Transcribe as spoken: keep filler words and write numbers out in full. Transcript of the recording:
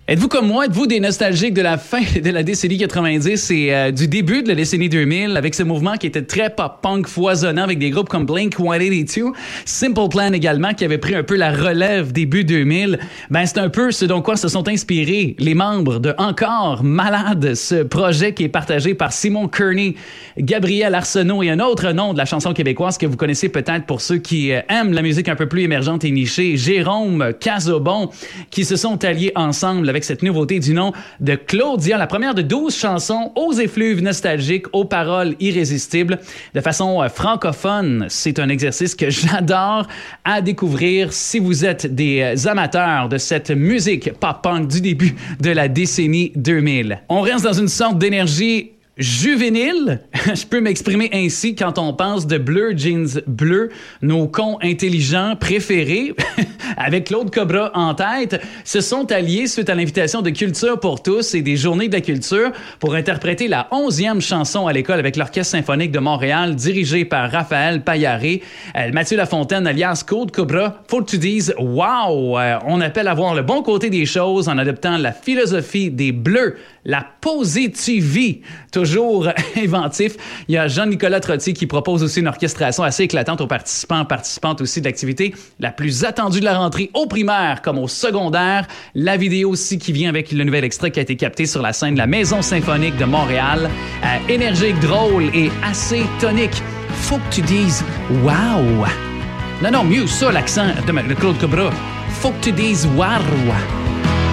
Êtes-vous comme moi? Êtes-vous des nostalgiques de la fin de la décennie quatre-vingt-dix et euh, du début de la décennie deux mille avec ce mouvement qui était très pop-punk foisonnant avec des groupes comme Blink one eighty-two, Simple Plan également qui avait pris un peu la relève début deux mille? Ben, c'est un peu ce dont quoi se sont inspirés les membres de Encore Malade, ce projet qui est partagé par Simon Kearney, Gabriel Arsenault et un autre nom de la chanson québécoise que vous connaissez peut-être pour ceux qui euh, aiment la musique un peu plus émergente et nichée, Jérôme Casobon, qui se sont alliés ensemble avec cette nouveauté du nom de Claudia, la première de douze chansons aux effluves nostalgiques, aux paroles irrésistibles, de façon euh, francophone. C'est un exercice que j'adore à découvrir si vous êtes des euh, amateurs de cette musique pop-punk du début de la décennie deux mille. On reste dans une sorte d'énergie juvénile, je peux m'exprimer ainsi quand on pense de Bleu Jeans Bleu, nos cons intelligents préférés, avec Claude Cobra en tête, se sont alliés suite à l'invitation de Culture pour tous et des Journées de la culture pour interpréter la onzième chanson à l'école avec l'Orchestre symphonique de Montréal, dirigé par Raphaël Paillaré. Euh, Mathieu Lafontaine, alias Claude Cobra, faut que tu dises « Wow! Euh, » On appelle à voir le bon côté des choses en adoptant la philosophie des Bleus, la positivité, toujours inventif. Il y a Jean-Nicolas Trottier qui propose aussi une orchestration assez éclatante aux participants, participantes aussi de l'activité la plus attendue de la rentrée au primaire comme au secondaire. La vidéo aussi qui vient avec le nouvel extrait qui a été capté sur la scène de la Maison symphonique de Montréal. Euh, énergique, drôle et assez tonique. Faut que tu dises « Wow ». Non, non, mieux ça, l'accent de Claude Cobra. Faut que tu dises « Wow ».